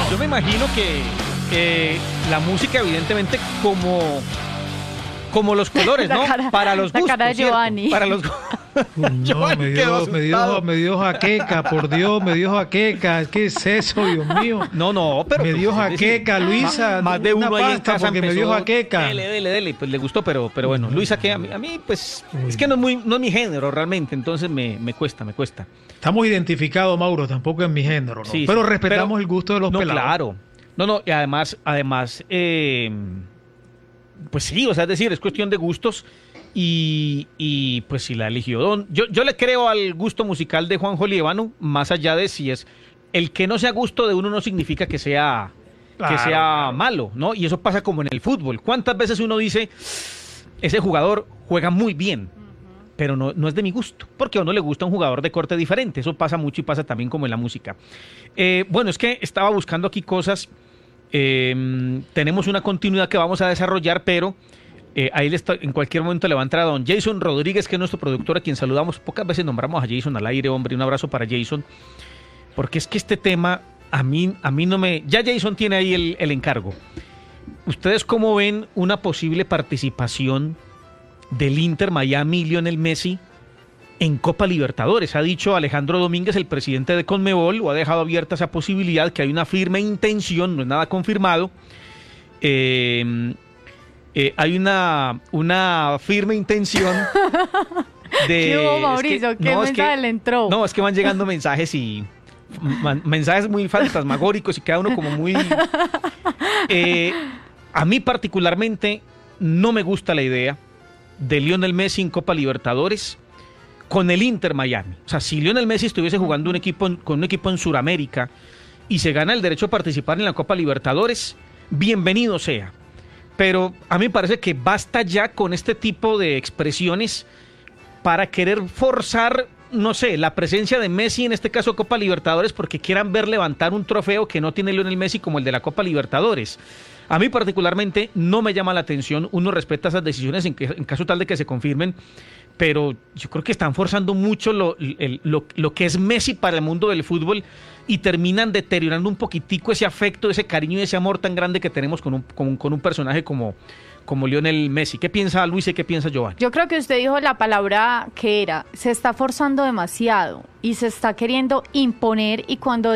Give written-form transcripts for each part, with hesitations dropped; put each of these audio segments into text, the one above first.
Yo me imagino que la música, evidentemente, como los colores, ¿no? Para los gustos, la cara de Giovanni. ¿cierto? Para los No, me dio jaqueca, por Dios, me dio jaqueca. ¿Qué es eso, Dios mío? No, pero me dio jaqueca, Luisa. Más de uno ahí en casa porque me dio jaqueca. Dele, pues le gustó, pero bueno, Luisa, que a mí pues, es que no es mi género realmente, entonces me cuesta. Estamos identificados, Mauro, tampoco es mi género, ¿no? Sí, pero respetamos el gusto de los pelados. Claro. No, y además, pues sí, o sea, es decir, es cuestión de gustos y pues si la eligió Don. Yo le creo al gusto musical de Juanjo Líbano, más allá de si es el que no sea gusto de uno no significa que sea claro. Malo, ¿no? Y eso pasa como en el fútbol. ¿Cuántas veces uno dice, ese jugador juega muy bien, pero no es de mi gusto? Porque a uno le gusta un jugador de corte diferente. Eso pasa mucho y pasa también como en la música. Bueno, es que estaba buscando aquí cosas. Tenemos una continuidad que vamos a desarrollar, pero ahí en cualquier momento le va a entrar a don Jason Rodríguez, que es nuestro productor, a quien saludamos. Pocas veces nombramos a Jason al aire, hombre. Un abrazo para Jason, porque es que este tema a mí no me... Ya Jason tiene ahí el encargo. ¿Ustedes cómo ven una posible participación del Inter Miami, Lionel Messi, en Copa Libertadores? Ha dicho Alejandro Domínguez, el presidente de Conmebol, o ha dejado abierta esa posibilidad, que hay una firme intención, no es nada confirmado. Hay una firme intención de... ¿Qué hubo, Mauricio? ¿Qué mensaje le entró? No, es que van llegando mensajes y... mensajes muy fantasmagóricos y cada uno como muy... a mí particularmente no me gusta la idea de Lionel Messi en Copa Libertadores con el Inter Miami. O sea, si Lionel Messi estuviese jugando con un equipo en Sudamérica y se gana el derecho a participar en la Copa Libertadores, bienvenido sea. Pero a mí me parece que basta ya con este tipo de expresiones para querer forzar, no sé, la presencia de Messi en este caso Copa Libertadores, porque quieran ver levantar un trofeo que no tiene Lionel Messi como el de la Copa Libertadores. A mí particularmente no me llama la atención. Uno respeta esas decisiones en caso tal de que se confirmen, pero yo creo que están forzando mucho lo que es Messi para el mundo del fútbol y terminan deteriorando un poquitico ese afecto, ese cariño y ese amor tan grande que tenemos con un personaje como Lionel Messi. ¿Qué piensa Luis y qué piensa Giovanni? Yo creo que usted dijo la palabra que era, se está forzando demasiado y se está queriendo imponer, y cuando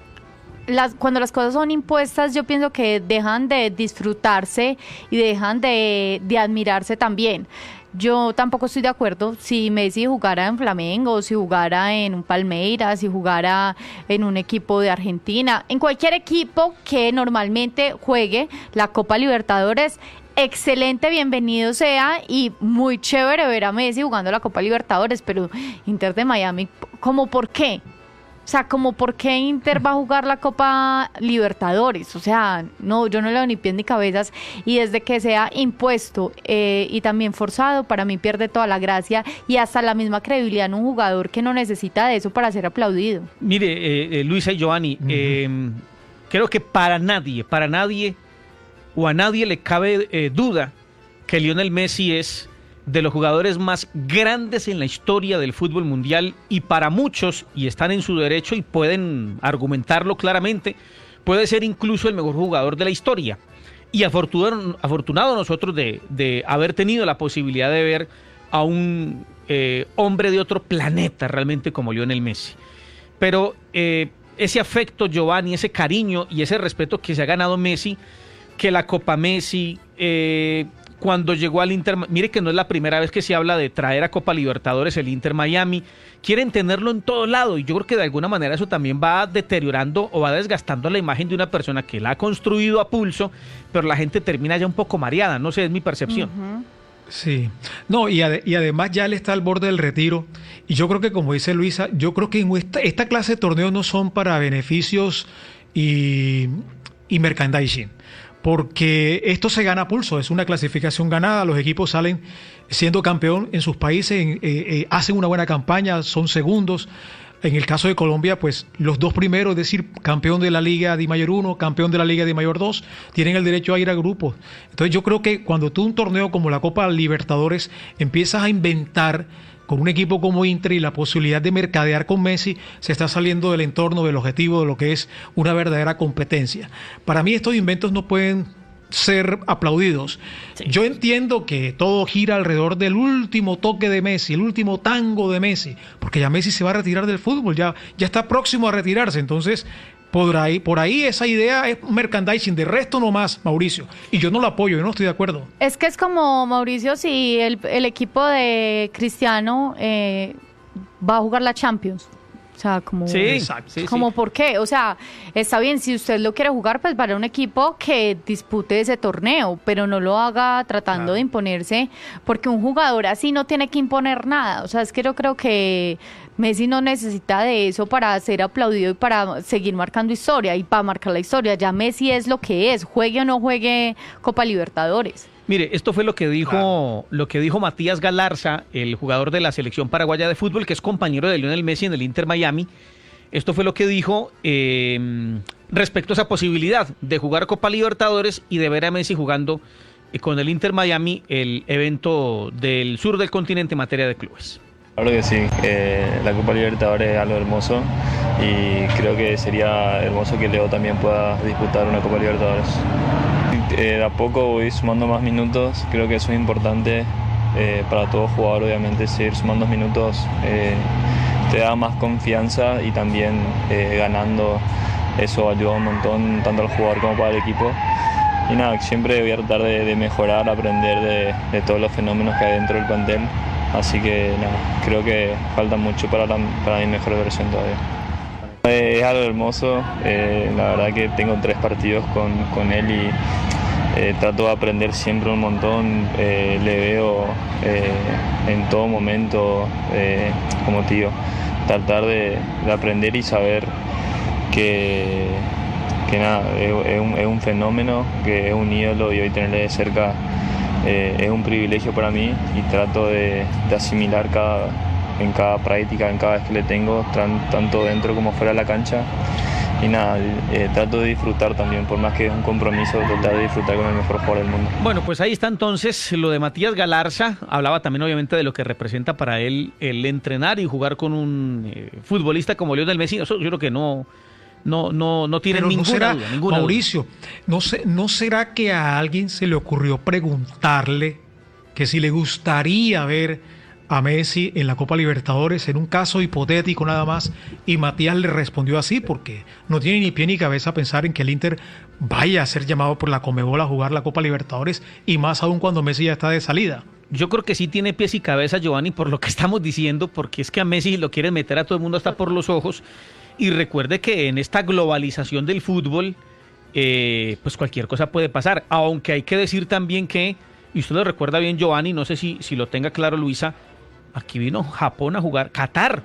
las cosas son impuestas, yo pienso que dejan de disfrutarse y dejan de admirarse también. Yo tampoco estoy de acuerdo si Messi jugara en Flamengo, si jugara en un Palmeiras, si jugara en un equipo de Argentina, en cualquier equipo que normalmente juegue la Copa Libertadores. Excelente, bienvenido sea, y muy chévere ver a Messi jugando la Copa Libertadores, pero Inter de Miami, ¿cómo por qué? O sea, ¿como por qué Inter va a jugar la Copa Libertadores? O sea, no, yo no le doy ni pies ni cabezas, y desde que sea impuesto y también forzado, para mí pierde toda la gracia y hasta la misma credibilidad en un jugador que no necesita de eso para ser aplaudido. Mire, Luisa y Giovanni, creo que para nadie o a nadie le cabe duda que Lionel Messi es de los jugadores más grandes en la historia del fútbol mundial, y para muchos, y están en su derecho y pueden argumentarlo claramente, puede ser incluso el mejor jugador de la historia. Y afortunado nosotros de haber tenido la posibilidad de ver a un hombre de otro planeta realmente como Lionel Messi. Pero ese afecto, Giovanni, ese cariño y ese respeto que se ha ganado Messi, que la Copa Messi... cuando llegó al Inter, mire que no es la primera vez que se habla de traer a Copa Libertadores el Inter Miami, quieren tenerlo en todo lado, y yo creo que de alguna manera eso también va deteriorando o va desgastando la imagen de una persona que la ha construido a pulso, pero la gente termina ya un poco mareada, no sé, es mi percepción. Uh-huh. Sí, no, y además ya él está al borde del retiro, y yo creo que, como dice Luisa, yo creo que esta clase de torneos no son para beneficios y merchandising, porque esto se gana a pulso, es una clasificación ganada, los equipos salen siendo campeón en sus países, hacen una buena campaña, son segundos, En el caso de Colombia, pues los dos primeros, es decir, campeón de la Liga Di Mayor 1, campeón de la Liga Di Mayor 2, tienen el derecho a ir a grupos. Entonces yo creo que cuando tú un torneo como la Copa Libertadores empiezas a inventar con un equipo como Inter y la posibilidad de mercadear con Messi, se está saliendo del entorno, del objetivo, de lo que es una verdadera competencia. Para mí estos inventos no pueden ser aplaudidos. Sí. Yo entiendo que todo gira alrededor del último toque de Messi, el último tango de Messi, porque ya Messi se va a retirar del fútbol, ya está próximo a retirarse, entonces por ahí esa idea es merchandising, de resto no más, Mauricio, y yo no lo apoyo, yo no estoy de acuerdo. Es que es como, Mauricio, si el equipo de Cristiano va a jugar la Champions. O sea, como, sí, exacto, sí, como sí. ¿Por qué? O sea, está bien, si usted lo quiere jugar, pues para un equipo que dispute ese torneo, pero no lo haga tratando de imponerse, porque un jugador así no tiene que imponer nada. O sea, es que yo creo que Messi no necesita de eso para ser aplaudido y para seguir marcando historia, y para marcar la historia. Ya Messi es lo que es, juegue o no juegue Copa Libertadores. Mire, esto fue lo que dijo Matías Galarza, el jugador de la selección paraguaya de fútbol, que es compañero de Lionel Messi en el Inter Miami. Esto fue lo que dijo respecto a esa posibilidad de jugar Copa Libertadores y de ver a Messi jugando con el Inter Miami, el evento del sur del continente en materia de clubes. Claro que sí, la Copa Libertadores es algo hermoso y creo que sería hermoso que Leo también pueda disputar una Copa Libertadores. De a poco voy sumando más minutos, creo que eso es importante para todo jugador, obviamente seguir sumando minutos te da más confianza y también ganando eso ayuda un montón tanto al jugador como para el equipo. Y nada, siempre voy a tratar de mejorar, aprender de todos los fenómenos que hay dentro del plantel, así que nada, creo que falta mucho para mi mejor versión todavía. Es algo hermoso, la verdad que tengo 3 partidos con él y trato de aprender siempre un montón, le veo en todo momento, como te digo, tratar de aprender y saber que nada, es un fenómeno, que es un ídolo y hoy tenerle de cerca es un privilegio para mí y trato de asimilar en cada práctica, en cada vez que le tengo, tanto dentro como fuera de la cancha. Y nada, trato de disfrutar también, por más que es un compromiso, tratar de disfrutar con el mejor jugador del mundo. Bueno, pues ahí está entonces lo de Matías Galarza. Hablaba también obviamente de lo que representa para él el entrenar y jugar con un futbolista como Lionel Messi. Eso yo creo que no tiene ninguna duda. Mauricio, ¿no será que a alguien se le ocurrió preguntarle que si le gustaría ver a Messi en la Copa Libertadores, en un caso hipotético nada más, y Matías le respondió así, porque no tiene ni pie ni cabeza pensar en que el Inter vaya a ser llamado por la Conmebol a jugar la Copa Libertadores, y más aún cuando Messi ya está de salida? Yo creo que sí tiene pies y cabeza, Giovanni, por lo que estamos diciendo, porque es que a Messi lo quieren meter a todo el mundo hasta por los ojos, y recuerde que en esta globalización del fútbol, pues cualquier cosa puede pasar, aunque hay que decir también que, y usted lo recuerda bien, Giovanni, no sé si lo tenga claro, Luisa, aquí vino Japón a jugar, Qatar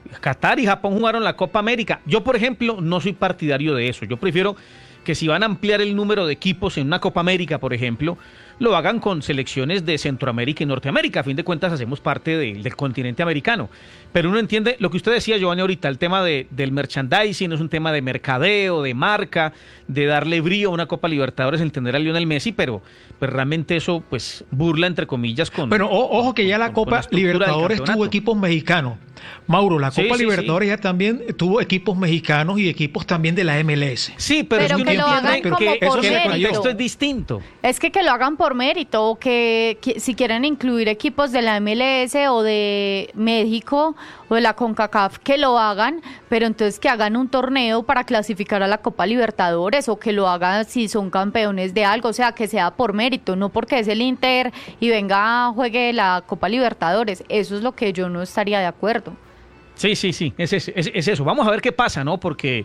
y Japón jugaron la Copa América. Yo, por ejemplo, no soy partidario de eso. Yo prefiero que si van a ampliar el número de equipos en una Copa América, por ejemplo, lo hagan con selecciones de Centroamérica y Norteamérica. A fin de cuentas, hacemos parte del continente americano. Pero uno entiende lo que usted decía, Giovanni, ahorita, el tema del merchandising, es un tema de mercadeo, de marca, de darle brío a una Copa Libertadores, entender a Lionel Messi, pero realmente eso, pues, burla, entre comillas, con... Bueno, ojo que ya la Copa Libertadores tuvo equipos mexicanos. Mauro, la Copa Libertadores ya también tuvo equipos mexicanos y equipos también de la MLS. Sí, pero es que lo hagan como por mérito. Esto es distinto. Es que lo hagan por mérito, o que si quieren incluir equipos de la MLS o de México o de la CONCACAF, que lo hagan, pero entonces que hagan un torneo para clasificar a la Copa Libertadores, o que lo hagan si son campeones de algo, o sea, que sea por mérito, no porque es el Inter y venga, juegue la Copa Libertadores. Eso es lo que yo no estaría de acuerdo. Sí, es eso. Vamos a ver qué pasa, ¿no? Porque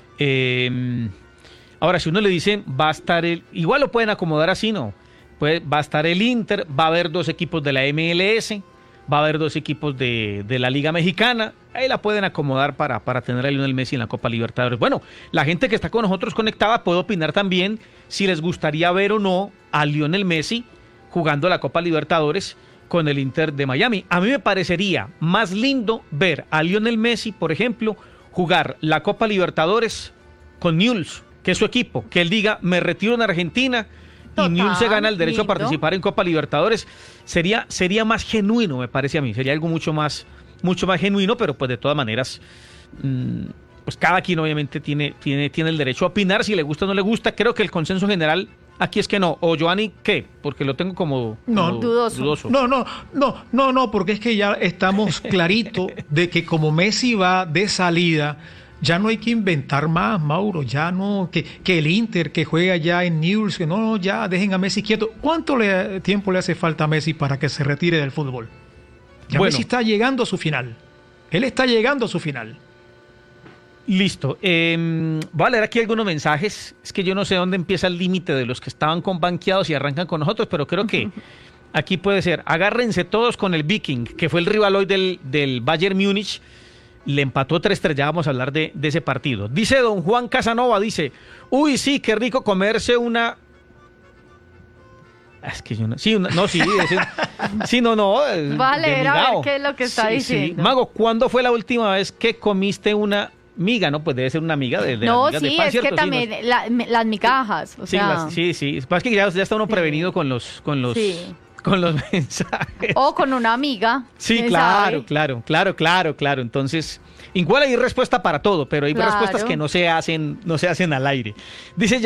ahora, si uno le dice, va a estar igual lo pueden acomodar así, ¿no? Pues va a estar el Inter, va a haber 2 equipos de la MLS, va a haber 2 equipos de la Liga Mexicana, ahí la pueden acomodar para tener a Lionel Messi en la Copa Libertadores. Bueno, la gente que está con nosotros conectada puede opinar también si les gustaría ver o no a Lionel Messi jugando la Copa Libertadores con el Inter de Miami. A mí me parecería más lindo ver a Lionel Messi, por ejemplo, jugar la Copa Libertadores con Newell's, que es su equipo, que él diga, me retiro en Argentina y Newell's se gana el derecho a participar en Copa Libertadores. Sería más genuino, me parece a mí, sería algo mucho más genuino, pero pues de todas maneras, pues cada quien obviamente tiene el derecho a opinar si le gusta o no le gusta. Creo que el consenso general aquí es que no. O Giovanni, ¿qué? Porque lo tengo como dudoso. No, porque es que ya estamos clarito de que como Messi va de salida, ya no hay que inventar más, Mauro. Ya no, que el Inter que juega ya en Newell's, que no, ya dejen a Messi quieto. ¿Cuánto tiempo le hace falta a Messi para que se retire del fútbol? Ya Messi está llegando a su final. Él está llegando a su final. Listo. Voy a leer aquí algunos mensajes. Es que yo no sé dónde empieza el límite de los que estaban con banqueados y arrancan con nosotros, pero creo que aquí puede ser. Agárrense todos con el Viking, que fue el rival hoy del Bayern Múnich. Le empató 3-3, ya vamos a hablar de ese partido. Dice don Juan Casanova, dice, uy, sí, qué rico comerse una... Es que yo no... Sí, Vale, a ver qué es lo que está diciendo. Sí. Mago, ¿cuándo fue la última vez que comiste una miga? No, pues debe ser una miga de no, las migas sí, de pan, es ¿cierto? que también las migajas, o sea... Sí. Es que ya está uno prevenido con los mensajes. O con una amiga. Sí, claro. Entonces, igual hay respuesta para todo, pero hay respuestas que no se hacen al aire. Dice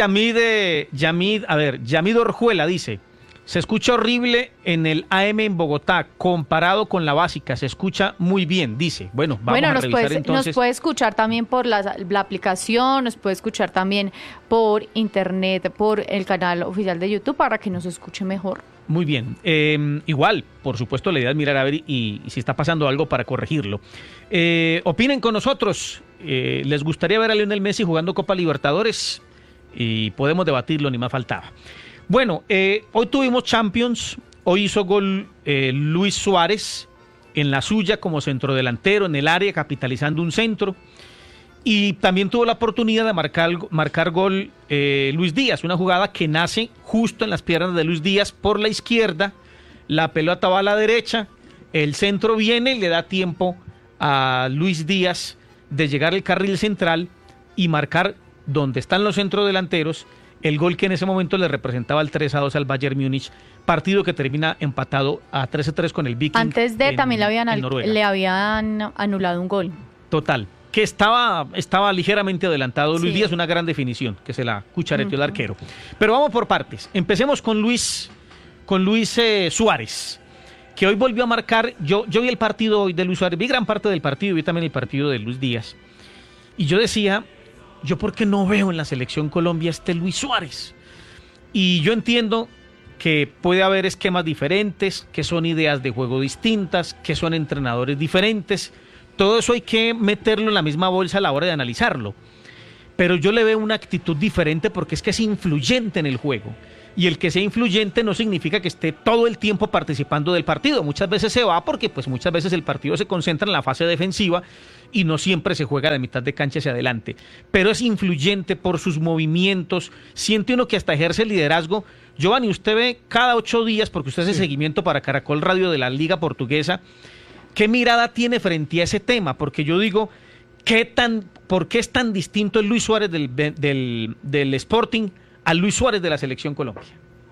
Yamid Orjuela, dice, se escucha horrible en el AM en Bogotá, comparado con la básica, se escucha muy bien, dice. Bueno, vamos a revisar entonces. Nos puede escuchar también por la aplicación, nos puede escuchar también por internet, por el canal oficial de YouTube, para que nos escuche mejor. Muy bien. Igual, por supuesto, la idea es mirar a ver y si está pasando algo para corregirlo. Opinen con nosotros. ¿Les gustaría ver a Lionel Messi jugando Copa Libertadores? Y podemos debatirlo, ni más faltaba. Bueno, hoy tuvimos Champions. Hoy hizo gol Luis Suárez en la suya como centrodelantero en el área, capitalizando un centro. Y también tuvo la oportunidad de marcar gol Luis Díaz, una jugada que nace justo en las piernas de Luis Díaz por la izquierda, la pelota va a la derecha, el centro viene y le da tiempo a Luis Díaz de llegar al carril central y marcar donde están los centrodelanteros el gol que en ese momento le representaba el 3-2 al Bayern Múnich, partido que termina empatado a 3-3 con el Viking. Antes de también le habían anulado un gol. Total. Que estaba ligeramente adelantado Luis Díaz, una gran definición, que se la cuchareteó el arquero. Pero vamos por partes. Empecemos con Luis Suárez, que hoy volvió a marcar. Yo vi el partido hoy de Luis Suárez, vi gran parte del partido, vi también el partido de Luis Díaz. Y yo decía, ¿yo por qué no veo en la selección Colombia Luis Suárez? Y yo entiendo que puede haber esquemas diferentes, que son ideas de juego distintas, que son entrenadores diferentes. Todo eso hay que meterlo en la misma bolsa a la hora de analizarlo. Pero yo le veo una actitud diferente porque es que es influyente en el juego. Y el que sea influyente no significa que esté todo el tiempo participando del partido. Muchas veces se va porque pues muchas veces el partido se concentra en la fase defensiva y no siempre se juega de mitad de cancha hacia adelante. Pero es influyente por sus movimientos. Siente uno que hasta ejerce liderazgo. Giovanni, usted ve cada 8 días, porque usted hace seguimiento para Caracol Radio de la Liga Portuguesa, ¿qué mirada tiene frente a ese tema? Porque yo digo, ¿por qué es tan distinto el Luis Suárez del Sporting al Luis Suárez de la Selección Colombia?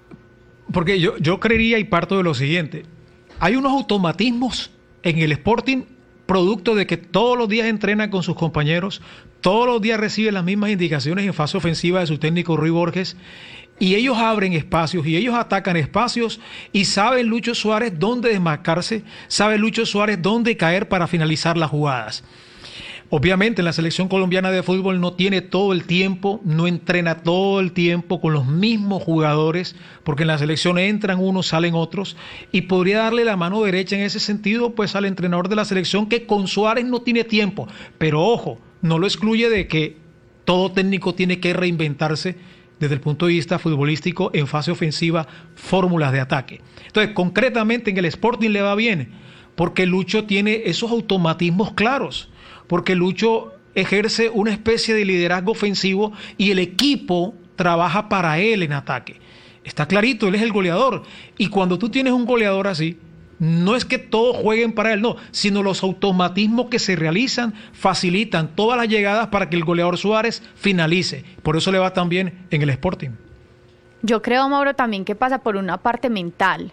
Porque yo creería y parto de lo siguiente. Hay unos automatismos en el Sporting, producto de que todos los días entrena con sus compañeros, todos los días recibe las mismas indicaciones en fase ofensiva de su técnico Ruy Borges, y ellos abren espacios y ellos atacan espacios y sabe Lucho Suárez dónde desmarcarse, sabe Lucho Suárez dónde caer para finalizar las jugadas. Obviamente en la selección colombiana de fútbol no tiene todo el tiempo, no entrena todo el tiempo con los mismos jugadores, porque en la selección entran unos, salen otros, y podría darle la mano derecha en ese sentido pues al entrenador de la selección, que con Suárez no tiene tiempo, pero ojo, no lo excluye de que todo técnico tiene que reinventarse desde el punto de vista futbolístico en fase ofensiva, fórmulas de ataque. Entonces, concretamente en el Sporting le va bien, porque Lucho tiene esos automatismos claros, porque Lucho ejerce una especie de liderazgo ofensivo y el equipo trabaja para él en ataque. Está clarito, él es el goleador. Y cuando tú tienes un goleador así, No es que todos jueguen para él, no, sino los automatismos que se realizan facilitan todas las llegadas para que el goleador Suárez finalice. Por eso le va tan bien en el Sporting. Yo creo, Mauro, también que pasa por una parte mental.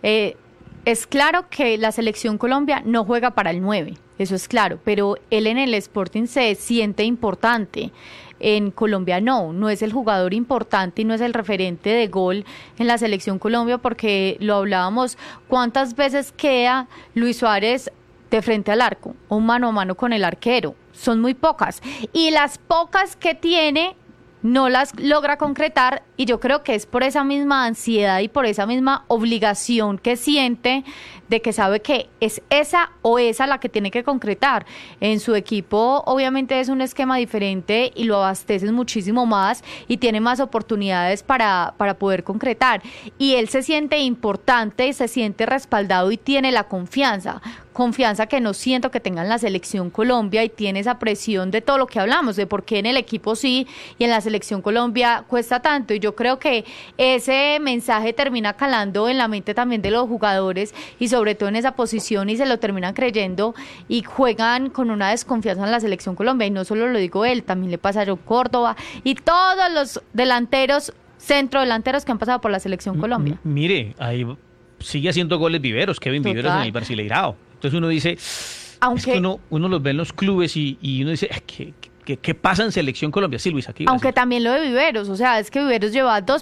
Es claro que la selección Colombia no juega para el 9, eso es claro, pero él en el Sporting se siente importante. En Colombia no es el jugador importante y no es el referente de gol en la selección Colombia, porque lo hablábamos, ¿cuántas veces queda Luis Suárez de frente al arco o mano a mano con el arquero? Son muy pocas, y las pocas que tiene no las logra concretar, y yo creo que es por esa misma ansiedad y por esa misma obligación que siente de que sabe que es esa o esa la que tiene que concretar. En su equipo obviamente es un esquema diferente y lo abastecen muchísimo más y tiene más oportunidades para poder concretar, y él se siente importante y se siente respaldado y tiene la confianza que no siento que tenga en la selección Colombia, y tiene esa presión de todo lo que hablamos, de por qué en el equipo sí y en la selección Colombia cuesta tanto. Y yo creo que ese mensaje termina calando en la mente también de los jugadores, y sobre todo en esa posición, y se lo terminan creyendo y juegan con una desconfianza en la selección Colombia. Y no solo lo digo él, también le pasa a John Córdoba y todos los delanteros, centrodelanteros que han pasado por la selección Colombia. Mire, ahí sigue haciendo goles Viveros, Kevin Total. Viveros en el Brasileirao. Entonces uno dice, Aunque, es que uno los ve en los clubes y uno dice, ¿qué pasa en Selección Colombia? Sí, Luis, aquí. aunque también lo de Viveros, o sea, es que Viveros lleva dos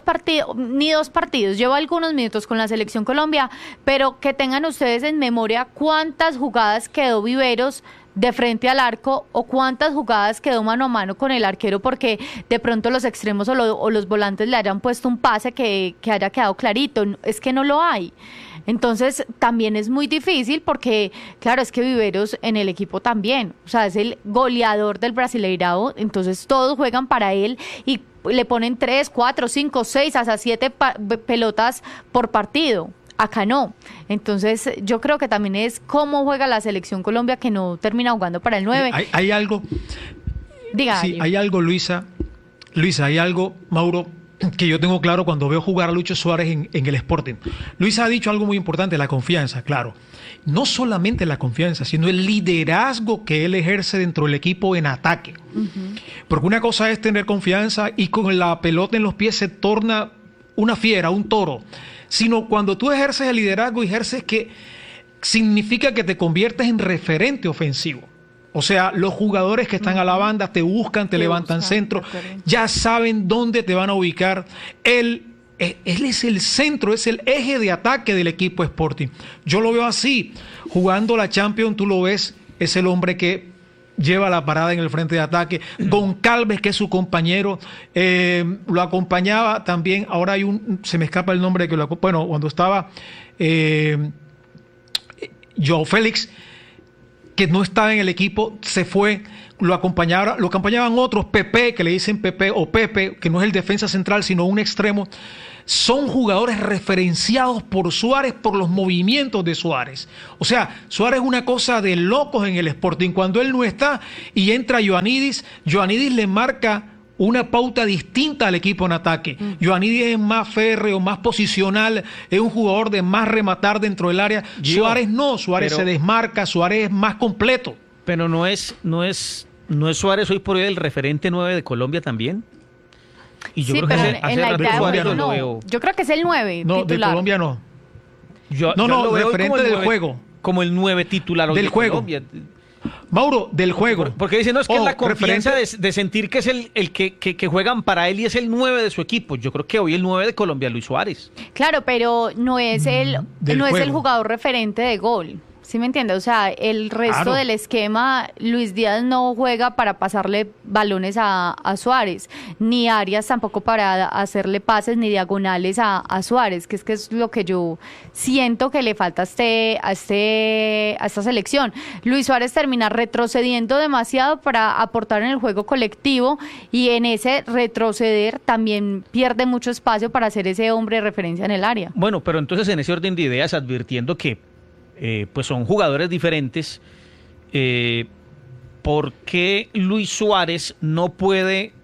partidos, lleva algunos minutos con la Selección Colombia, pero que tengan ustedes en memoria cuántas jugadas quedó Viveros de frente al arco o cuántas jugadas quedó mano a mano con el arquero, porque de pronto los extremos o los volantes le hayan puesto un pase que haya quedado clarito. Es que no lo hay. Entonces también es muy difícil, porque claro, es que Viveros en el equipo también, o sea, es el goleador del Brasileirao, entonces todos juegan para él y le ponen 3, 4, 5, 6 hasta 7 pelotas por partido. Acá no. Entonces yo creo que también es cómo juega la selección Colombia, que no termina jugando para el 9. Hay algo. Diga. Sí, hay algo, Luisa, hay algo, Mauro, que yo tengo claro cuando veo jugar a Lucho Suárez en el Sporting. Luisa ha dicho algo muy importante, la confianza, claro. No solamente la confianza, sino el liderazgo que él ejerce dentro del equipo en ataque. Porque una cosa es tener confianza y con la pelota en los pies se torna una fiera, un toro. Sino cuando tú ejerces el liderazgo, ejerces que significa que te conviertes en referente ofensivo. O sea, los jugadores que están a la banda te buscan, te levantan centro, ya saben dónde te van a ubicar. Él es el centro, es el eje de ataque del equipo Sporting. Yo lo veo así. Jugando la Champions, tú lo ves, es el hombre que lleva la parada en el frente de ataque. Goncalves, que es su compañero, lo acompañaba también. Ahora se me escapa el nombre que cuando estaba Joao Félix, que no estaba en el equipo, se fue, lo acompañaban otros, Pepe, que le dicen Pepe, o Pepe, que no es el defensa central, sino un extremo. Son jugadores referenciados por Suárez, por los movimientos de Suárez. O sea, Suárez es una cosa de locos en el Sporting. Cuando él no está y entra Ioannidis le marca una pauta distinta al equipo en ataque. Ioannidis es más férreo, más posicional, es un jugador de más rematar dentro del área. Suárez no, Suárez se desmarca, Suárez es más completo. Pero no es Suárez hoy por hoy el referente 9 de Colombia también. Y yo creo que en la idea Suárez no lo veo. Yo creo que es el 9 no, titular. De Colombia no. Yo lo veo referente del juego. Como el 9 titular del de juego. Colombia. Mauro, del juego. Porque dicen, no, es que es la confianza referente de sentir que es el que juegan para él y es el 9 de su equipo. Yo creo que hoy el 9 de Colombia es Luis Suárez. Claro, pero no es el jugador referente de gol. ¿Sí me entiende? O sea, el resto del esquema, Luis Díaz no juega para pasarle balones a Suárez, ni Arias tampoco para hacerle pases ni diagonales a Suárez, que es lo que yo siento que le falta a esta selección. Luis Suárez termina retrocediendo demasiado para aportar en el juego colectivo, y en ese retroceder también pierde mucho espacio para ser ese hombre de referencia en el área. Bueno, pero entonces en ese orden de ideas, advirtiendo que pues son jugadores diferentes, ¿por qué Luis Suárez no puede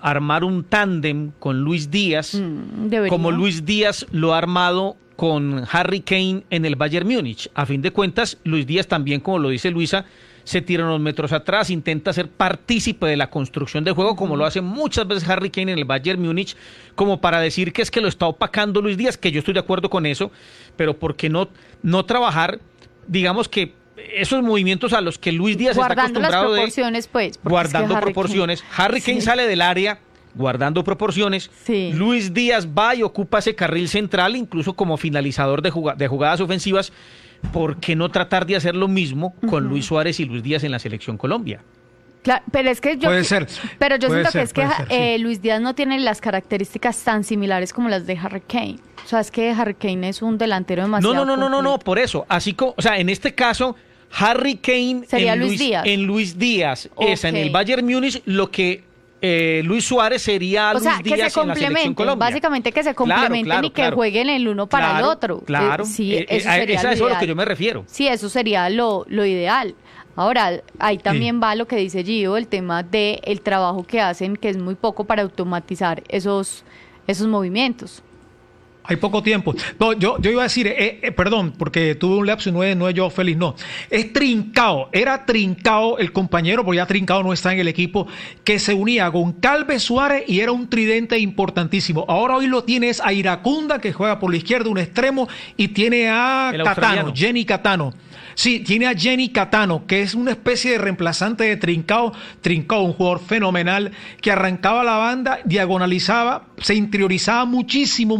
armar un tándem con Luis Díaz, Debería. como Luis Díaz lo ha armado con Harry Kane en el Bayern Múnich. A fin de cuentas, Luis Díaz también, como lo dice Luisa, se tira unos metros atrás, intenta ser partícipe de la construcción del juego, como lo hace muchas veces Harry Kane en el Bayern Múnich, como para decir que es que lo está opacando Luis Díaz, que yo estoy de acuerdo con eso, pero ¿por qué no trabajar, digamos que esos movimientos a los que Luis Díaz está acostumbrado las proporciones, pues, guardando es que proporciones? Harry Kane sale del área guardando proporciones. Sí. Luis Díaz va y ocupa ese carril central, incluso como finalizador de jugadas ofensivas. ¿Por qué no tratar de hacer lo mismo con Luis Suárez y Luis Díaz en la selección Colombia? Claro, pero es que yo, puede ser, pero yo siento que es que sí. Luis Díaz no tiene las características tan similares como las de Harry Kane. O sea, es que Harry Kane es un delantero demasiado No, por eso. Así como, o sea, en este caso, Harry Kane sería en Luis Díaz. En Luis Díaz, Okay. es en el Bayern Múnich lo que Luis Suárez sería Luis Díaz en la selección Colombia. Básicamente que se complementen y que jueguen el uno para el otro. Claro, sí, eso sería eso es a lo que yo me refiero. Sí, eso sería lo ideal. Ahora, ahí también va lo que dice Gio, el tema del trabajo que hacen, que es muy poco para automatizar esos movimientos. Hay poco tiempo. No, yo iba a decir, perdón, porque tuve un lapso y no es yo feliz, no. Es Trincao, era Trincao el compañero, porque ya Trincao no está en el equipo, que se unía con Calves Suárez y era un tridente importantísimo. Ahora hoy lo tienes a Iracunda, que juega por la izquierda, un extremo, y tiene a Catano, Jenny Catano. Sí, tiene a Jenny Catano, que es una especie de reemplazante de Trincao. Trincao, un jugador fenomenal, que arrancaba la banda, diagonalizaba, se interiorizaba muchísimo,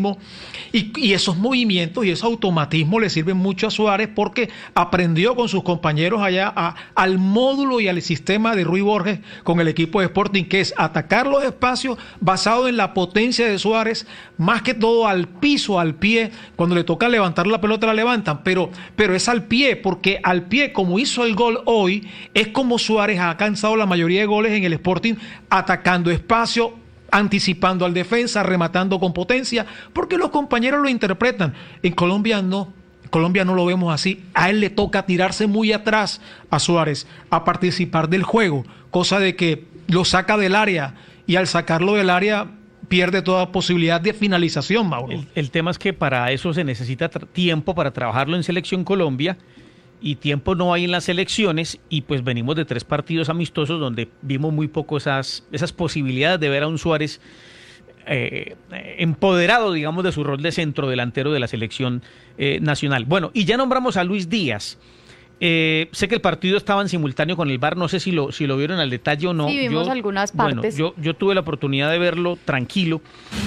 y esos movimientos y esos automatismos le sirven mucho a Suárez porque aprendió con sus compañeros allá al módulo y al sistema de Rui Borges con el equipo de Sporting, que es atacar los espacios basado en la potencia de Suárez, más que todo al piso, al pie. Cuando le toca levantar la pelota la levantan, pero es al pie, porque al pie, como hizo el gol hoy, es como Suárez ha alcanzado la mayoría de goles en el Sporting, atacando espacio, anticipando al defensa, rematando con potencia, porque los compañeros lo interpretan. En Colombia no. En Colombia no lo vemos así. A él le toca tirarse muy atrás a Suárez, a participar del juego, cosa de que lo saca del área, y al sacarlo del área pierde toda posibilidad de finalización, Mauro. El tema es que para eso se necesita tiempo para trabajarlo en Selección Colombia, y tiempo no hay en las selecciones, y pues venimos de 3 partidos amistosos donde vimos muy poco esas posibilidades de ver a un Suárez empoderado, digamos, de su rol de centro delantero de la selección nacional. Bueno, y ya nombramos a Luis Díaz. Sé que el partido estaba en simultáneo con el VAR, no sé si lo vieron al detalle o no. Sí, vimos algunas partes. Bueno, yo tuve la oportunidad de verlo tranquilo.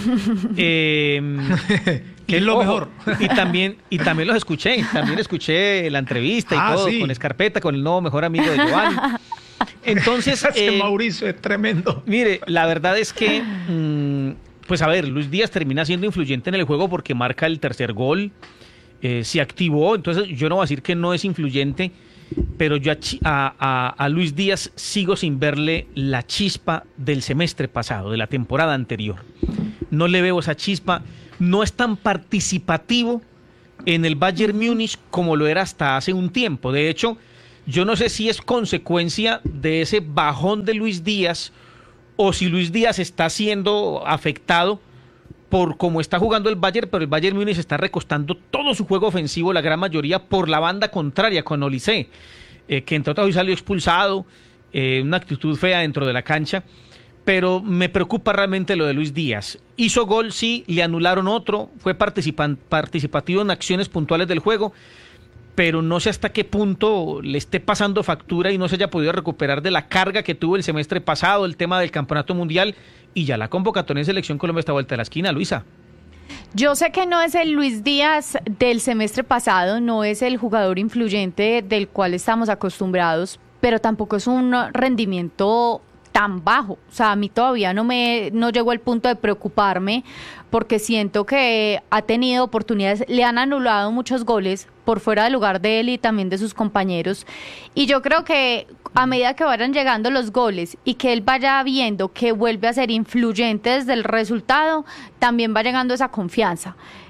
Que es lo mejor. Y también los escuché, escuché la entrevista y todo, sí, con Escarpeta, con el nuevo mejor amigo de Giovanni. Entonces, Mauricio es tremendo. Mire, la verdad es que, pues a ver, Luis Díaz termina siendo influyente en el juego porque marca el tercer gol, se activó, entonces yo no voy a decir que no es influyente, pero yo a Luis Díaz sigo sin verle la chispa del semestre pasado, de la temporada anterior. No le veo esa chispa, no es tan participativo en el Bayern Múnich como lo era hasta hace un tiempo. De hecho, yo no sé si es consecuencia de ese bajón de Luis Díaz o si Luis Díaz está siendo afectado por cómo está jugando el Bayern, pero el Bayern Múnich está recostando todo su juego ofensivo, la gran mayoría, por la banda contraria con Olise, que entre otras hoy salió expulsado, una actitud fea dentro de la cancha, pero me preocupa realmente lo de Luis Díaz. Hizo gol, sí, le anularon otro, fue participativo en acciones puntuales del juego, pero no sé hasta qué punto le esté pasando factura y no se haya podido recuperar de la carga que tuvo el semestre pasado, el tema del campeonato mundial, y ya la convocatoria en Selección Colombia está vuelta a la esquina, Luisa. Yo sé que no es el Luis Díaz del semestre pasado, no es el jugador influyente del cual estamos acostumbrados, pero tampoco es un rendimiento tan bajo. O sea, a mí todavía no llegó al punto de preocuparme, porque siento que ha tenido oportunidades, le han anulado muchos goles por fuera del lugar de él y también de sus compañeros, y yo creo que a medida que vayan llegando los goles y que él vaya viendo que vuelve a ser influyente desde el resultado, también va llegando esa confianza.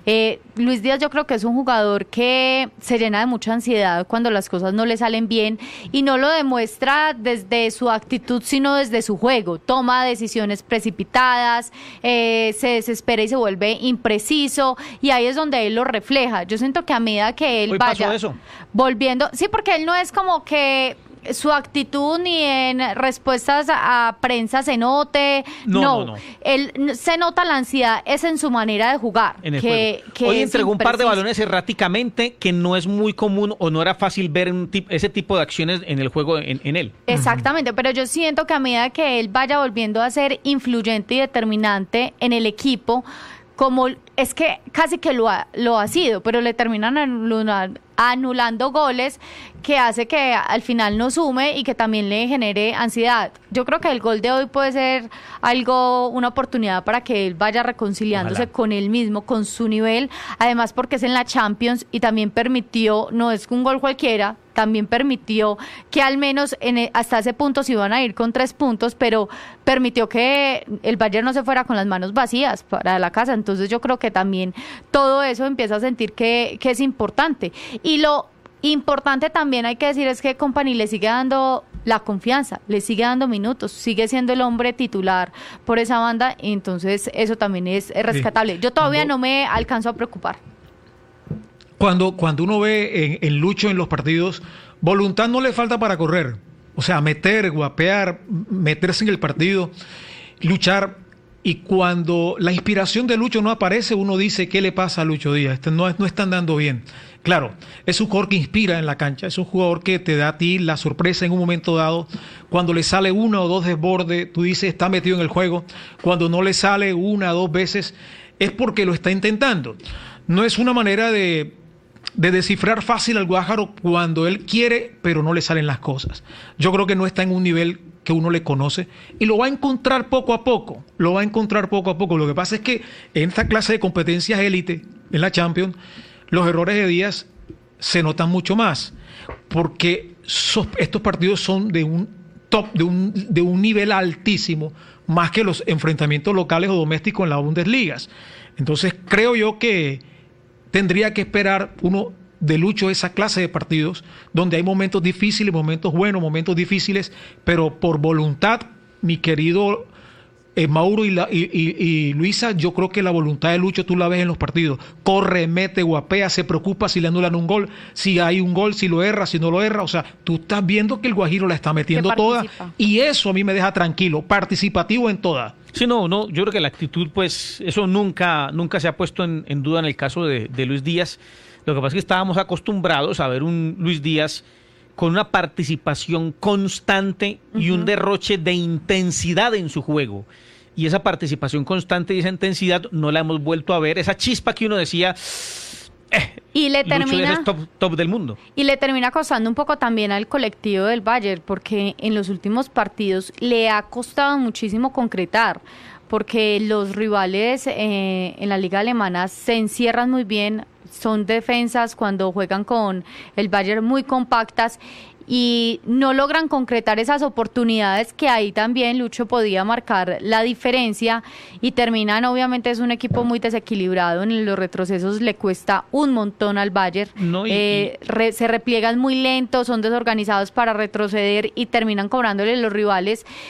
Luis Díaz yo creo que es un jugador que se llena de mucha ansiedad cuando las cosas no le salen bien y no lo demuestra desde su actitud sino desde su juego, toma decisiones precipitadas, se desespera y se vuelve impreciso y ahí es donde él lo refleja. Yo siento que a medida que él Hoy vaya pasó eso. volviendo, sí, porque él no es como que su actitud ni en respuestas a prensa se note, no. Él se nota la ansiedad, es en su manera de jugar. En el juego. Hoy entregó un par de balones erráticamente que no es muy común o no era fácil ver ese tipo de acciones en el juego en él. Exactamente, pero yo siento que a medida que él vaya volviendo a ser influyente y determinante en el equipo, como es que casi que lo ha sido, pero le terminan anulando goles que hace que al final no sume y que también le genere ansiedad. Yo creo que el gol de hoy puede ser una oportunidad para que él vaya reconciliándose con él mismo, con su nivel, además porque es en la Champions y también permitió, no es un gol cualquiera, también permitió que al menos hasta ese punto se iban a ir con 3 puntos, pero permitió que el Bayern no se fuera con las manos vacías para la casa. Entonces yo creo que también todo eso empieza a sentir que es importante. Y lo importante también hay que decir es que Kompany le sigue dando la confianza, le sigue dando minutos, sigue siendo el hombre titular por esa banda, y entonces eso también es rescatable. Yo todavía no me alcanzo a preocupar. Cuando uno ve en Lucho en los partidos, voluntad no le falta para correr. O sea, meter, guapear, meterse en el partido, luchar. Y cuando la inspiración de Lucho no aparece, uno dice, ¿qué le pasa a Lucho Díaz? No está andando bien. Claro, es un jugador que inspira en la cancha, es un jugador que te da a ti la sorpresa en un momento dado. Cuando le sale 1 o 2 desbordes, tú dices, está metido en el juego. Cuando no le sale 1 o 2 veces, es porque lo está intentando. No es una manera de descifrar fácil al Guájaro cuando él quiere, pero no le salen las cosas. Yo creo que no está en un nivel que uno le conoce y lo va a encontrar poco a poco. Lo que pasa es que en esta clase de competencias élite, en la Champions, los errores de Díaz se notan mucho más, porque estos partidos son de un top, de un nivel altísimo, más que los enfrentamientos locales o domésticos en las Bundesliga. Entonces creo yo que tendría que esperar uno de Lucho esa clase de partidos donde hay momentos difíciles, momentos buenos, momentos difíciles, pero por voluntad, mi querido Mauro y Luisa, yo creo que la voluntad de Lucho tú la ves en los partidos. Corre, mete, guapea, se preocupa si le anulan un gol, si hay un gol, si lo erra, si no lo erra. O sea, tú estás viendo que el Guajiro la está metiendo toda y eso a mí me deja tranquilo, participativo en toda. Sí, no, yo creo que la actitud, pues, eso nunca se ha puesto en duda en el caso de Luis Díaz. Lo que pasa es que estábamos acostumbrados a ver un Luis Díaz con una participación constante y un derroche de intensidad en su juego. Y esa participación constante y esa intensidad no la hemos vuelto a ver. Esa chispa que uno decía, y le termina es top del mundo. Y le termina costando un poco también al colectivo del Bayern, porque en los últimos partidos le ha costado muchísimo concretar, porque los rivales en la liga alemana se encierran muy bien, son defensas cuando juegan con el Bayern muy compactas y no logran concretar esas oportunidades que ahí también Lucho podía marcar la diferencia y terminan, obviamente es un equipo muy desequilibrado, en los retrocesos le cuesta un montón al Bayern, se repliegan muy lentos, son desorganizados para retroceder y terminan cobrándole los rivales